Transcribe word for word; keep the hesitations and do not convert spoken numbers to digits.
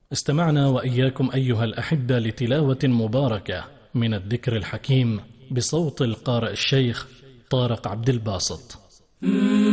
استمعنا وإياكم أيها الأحبة لتلاوة مباركة من الذكر الحكيم بصوت القارئ الشيخ طارق عبد الباسط.